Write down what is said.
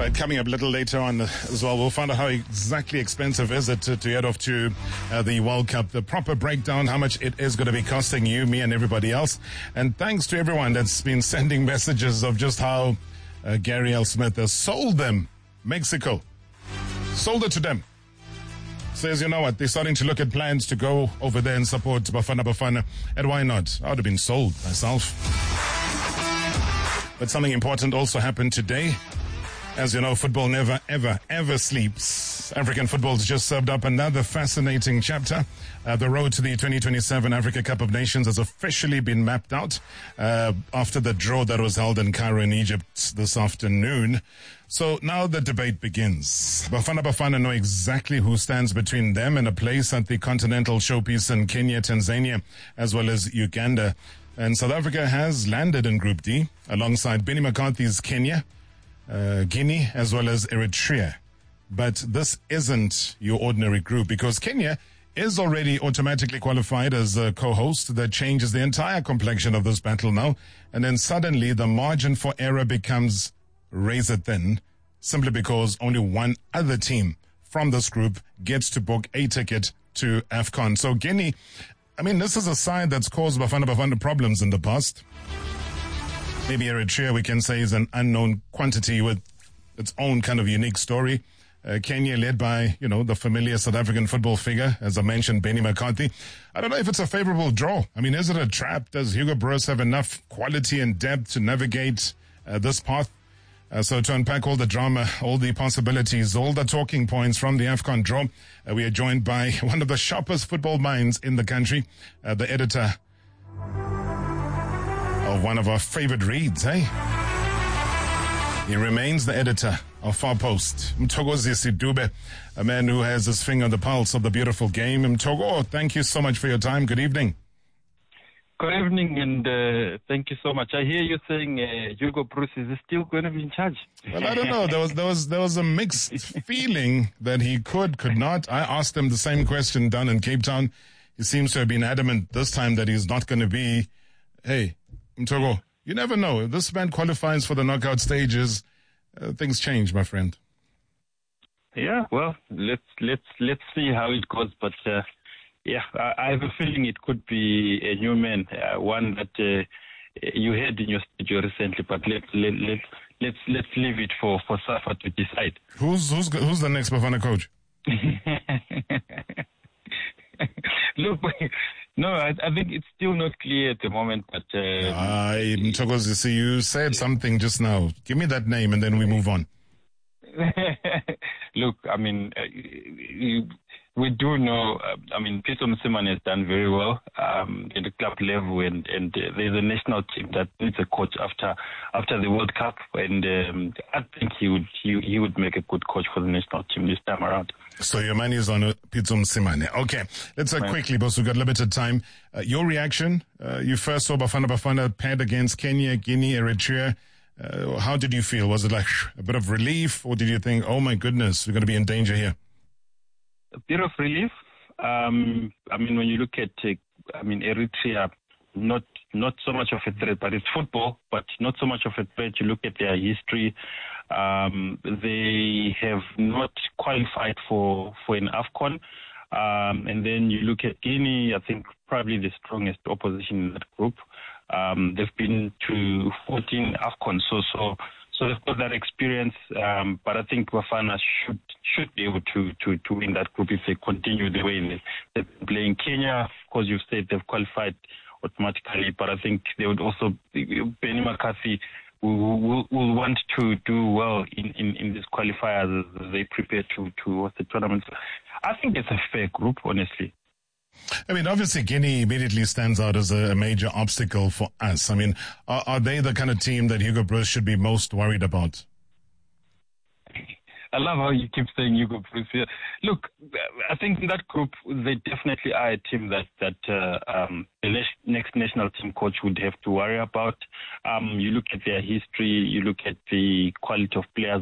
right, coming up a little later on as well, we'll find out how exactly expensive is it to head off to the World Cup. The proper breakdown, how much it is going to be costing you, me, and everybody else. And thanks to everyone that's been sending messages of just how Gary L. Smith has sold them Mexico. Sold it to them. Says, you know what, they're starting to look at plans to go over there and support Bafana Bafana. And why not? I would have been sold myself. But something important also happened today. As you know, football never, ever, ever sleeps. African football's just served up another fascinating chapter. The road to the 2027 Africa Cup of Nations has officially been mapped out after the draw that was held in Cairo in Egypt this afternoon. So now the debate begins. Bafana Bafana know exactly who stands between them and a place at the continental showpiece in Kenya, Tanzania, as well as Uganda. And South Africa has landed in Group D alongside Benny McCarthy's Kenya, Guinea, as well as Eritrea. But this isn't your ordinary group because Kenya is already automatically qualified as a co-host. That changes the entire complexion of this battle now. And then suddenly the margin for error becomes razor thin simply because only one other team from this group gets to book a ticket to AFCON. So Guinea, I mean, this is a side that's caused Bafana Bafana problems in the past. Maybe Eritrea, we can say, is an unknown quantity with its own kind of unique story. Kenya led by, the familiar South African football figure, as I mentioned, Benny McCarthy. I don't know if it's a favorable draw. I mean, is it a trap? Does Hugo Broos have enough quality and depth to navigate this path? So to unpack all the drama, all the possibilities, all the talking points from the AFCON draw, we are joined by one of the sharpest football minds in the country, the editor of one of our favorite reads, hey? He remains the editor of Far Post, Mthokozisi Dube, a man who has his finger on the pulse of the beautiful game. Mthogo, thank you so much for your time. Good evening. Good evening, and thank you so much. I hear you saying Hugo Broos is still going to be in charge. Well, I don't know. There was a mixed feeling that he could not. I asked him the same question down in Cape Town. He seems to have been adamant this time that he's not going to be. Hey, Mthogo, you never know. If this man qualifies for the knockout stages, things change, my friend. Yeah, well, let's see how it goes. But I have a feeling it could be a new man, one that you had in your studio recently. But let's leave it for Safa to decide. Who's the next Bafana coach? Look, no, I think it's still not clear at the moment. But Mthokozisi, you said something just now. Give me that name, and then we move on. Look, I mean, we do know. Pitso Mosimane has done very well at the club level, and there's a national team that needs a coach after the World Cup, and I think he would make a good coach for the national team this time around. So your money is on Pitso Mosimane. Okay, let's quickly, boss. We've got limited time. Your reaction? You first saw Bafana paired against Kenya, Guinea, Eritrea. How did you feel? Was it like a bit of relief, or did you think, oh my goodness, we're going to be in danger here? A bit of relief. When you look at, Eritrea, not so much of a threat, but it's football, but not so much of a threat. You look at their history. They have not qualified for an AFCON. And then you look at Guinea, I think probably the strongest opposition in that group. They've been to 14 AFCON, so they've got that experience. But I think Bafana should be able to win that group if they continue the way they're playing. Kenya, of course, you've said they've qualified automatically, but I think they would also, Benny McCarthy will want to do well in these qualifiers as they prepare to host the tournament. I think it's a fair group, honestly. I mean, obviously, Guinea immediately stands out as a major obstacle for us. I mean, are they the kind of team that Hugo Broos should be most worried about? I love how you keep saying Hugo Broos here. Look, I think in that group, they definitely are a team that the next national team coach would have to worry about. You look at their history, you look at the quality of players